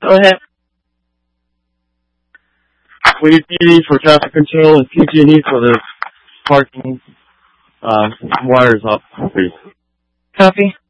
Go ahead. WPD for traffic control and PG&E for the parking wires up, please. Copy.